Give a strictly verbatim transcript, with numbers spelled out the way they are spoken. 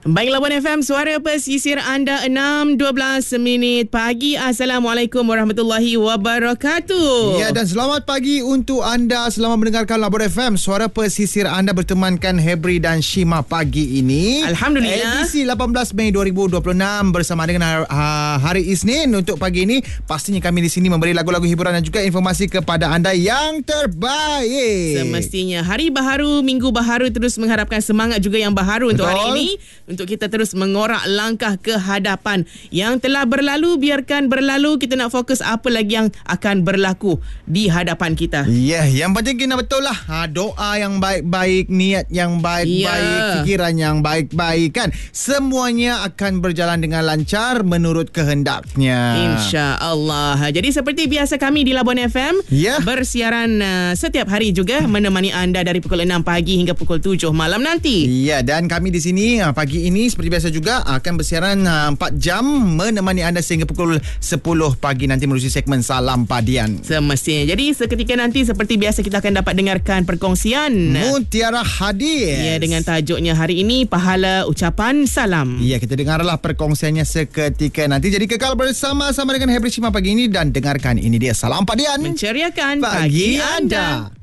Baiklah Labuan F M, suara pesisir anda enam dua belas minit pagi. Assalamualaikum warahmatullahi wabarakatuh. Ya, dan selamat pagi untuk anda. Selamat mendengarkan Labuan F M, suara pesisir anda bertemankan Hebri dan Shima pagi ini. Alhamdulillah. Edisi lapan belas Mei dua ribu dua puluh enam bersama dengan uh, hari Isnin. Untuk pagi ini pastinya kami di sini memberi lagu-lagu hiburan dan juga informasi kepada anda yang terbaik. Semestinya hari baharu, minggu baharu, terus mengharapkan semangat juga yang baharu untuk Betul. hari ini, untuk kita terus mengorak langkah ke hadapan. Yang telah berlalu biarkan berlalu, kita nak fokus apa lagi yang akan berlaku di hadapan kita. Ya, yeah, yang penting kita betul lah. Ha, doa yang baik-baik, niat yang baik-baik, yeah. fikiran yang baik-baik kan. Semuanya akan berjalan dengan lancar menurut kehendaknya. InsyaAllah. Jadi seperti biasa kami di Labuan F M yeah. bersiaran uh, setiap hari juga menemani anda dari pukul enam pagi hingga pukul tujuh malam nanti. Ya, dan kami di sini uh, pagi ini seperti biasa juga akan bersiaran uh, empat jam menemani anda sehingga pukul sepuluh pagi nanti melalui segmen Salam Padian. Semestinya. Jadi seketika nanti seperti biasa kita akan dapat dengarkan perkongsian Mutiara Hadis. Ya, dengan tajuknya hari ini Pahala Ucapan Salam. Ya, kita dengarlah perkongsiannya seketika nanti. Jadi kekal bersama-sama dengan Hebri Shima pagi ini dan dengarkan ini dia Salam Padian. Menceriakan Pagi pagi anda. anda.